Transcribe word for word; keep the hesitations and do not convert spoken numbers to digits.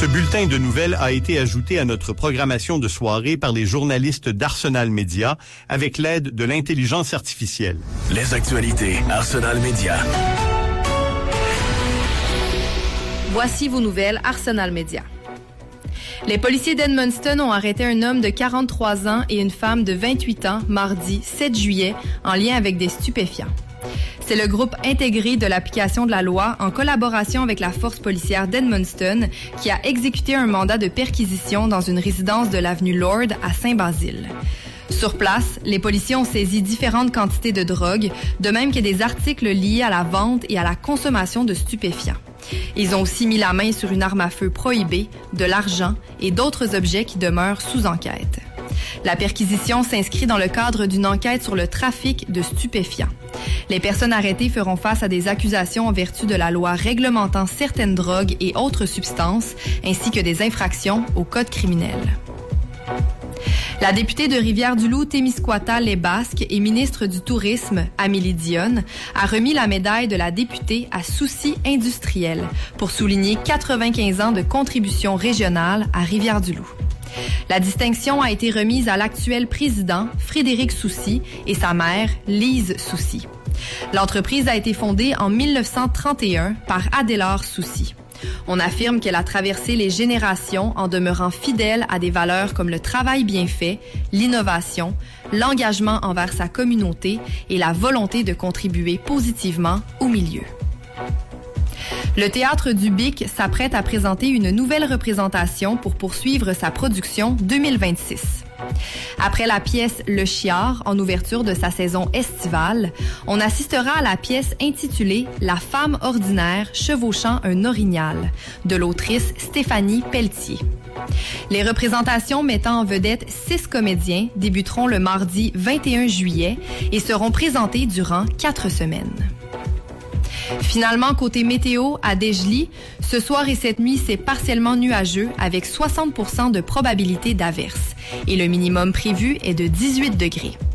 Ce bulletin de nouvelles a été ajouté à notre programmation de soirée par les journalistes d'Arsenal Média avec l'aide de l'intelligence artificielle. Les actualités Arsenal Média. Voici vos nouvelles Arsenal Média. Les policiers d'Edmundston ont arrêté un homme de quarante-trois ans et une femme de vingt-huit ans mardi sept juillet en lien avec des stupéfiants. C'est le groupe intégré de l'application de la loi en collaboration avec la force policière d'Edmundston qui a exécuté un mandat de perquisition dans une résidence de l'avenue Lord à Saint-Basile. Sur place, les policiers ont saisi différentes quantités de drogue, de même que des articles liés à la vente et à la consommation de stupéfiants. Ils ont aussi mis la main sur une arme à feu prohibée, de l'argent et d'autres objets qui demeurent sous enquête. La perquisition s'inscrit dans le cadre d'une enquête sur le trafic de stupéfiants. Les personnes arrêtées feront face à des accusations en vertu de la loi réglementant certaines drogues et autres substances, ainsi que des infractions au code criminel. La députée de Rivière-du-Loup, Témiscouata-les-Basques et ministre du Tourisme, Amélie Dionne, a remis la médaille de la députée à Souci industriel pour souligner quatre-vingt-quinze ans de contribution régionale à Rivière-du-Loup. La distinction a été remise à l'actuel président, Frédéric Soucy, et sa mère, Lise Soucy. L'entreprise a été fondée en mille neuf cent trente et un par Adélard Soucy. On affirme qu'elle a traversé les générations en demeurant fidèle à des valeurs comme le travail bien fait, l'innovation, l'engagement envers sa communauté et la volonté de contribuer positivement au milieu. Le Théâtre du Bic s'apprête à présenter une nouvelle représentation pour poursuivre sa production deux mille vingt-six. Après la pièce Le Chiard, en ouverture de sa saison estivale, on assistera à la pièce intitulée La femme ordinaire chevauchant un orignal, de l'autrice Stéphanie Pelletier. Les représentations mettant en vedette six comédiens débuteront le mardi vingt et un juillet et seront présentées durant quatre semaines. Finalement, côté météo, à Desjely, ce soir et cette nuit, c'est partiellement nuageux avec soixante pour cent de probabilité d'averse. Et le minimum prévu est de dix-huit degrés.